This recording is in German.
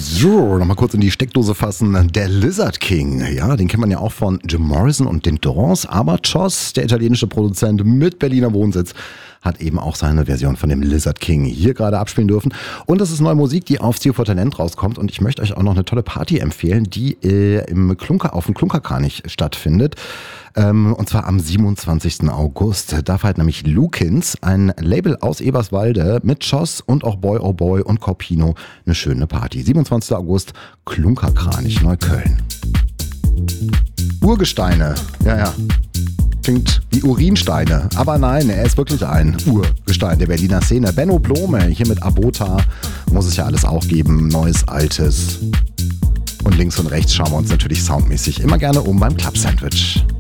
So, nochmal kurz in die Steckdose fassen. Der Lizard King, ja, den kennt man ja auch von Jim Morrison und den Doors, aber Joss, der italienische Produzent mit Berliner Wohnsitz, hat eben auch seine Version von dem Lizard King hier gerade abspielen dürfen. Und das ist neue Musik, die auf Ziel for Talent rauskommt. Und ich möchte euch auch noch eine tolle Party empfehlen, die auf dem Klunkerkranich stattfindet. Und zwar am 27. August. Da feiert nämlich Lukins, ein Label aus Eberswalde, mit Joss und auch Boy Oh Boy und Corpino eine schöne Party. 27. August, Klunkerkranich, Neukölln. Urgesteine, ja. Klingt wie Urinsteine, aber nein, er ist wirklich ein Urgestein der Berliner Szene. Benno Blome, hier mit Abota, muss es ja alles auch geben, Neues, Altes. Und links und rechts schauen wir uns natürlich soundmäßig immer gerne um beim Club Sandwich.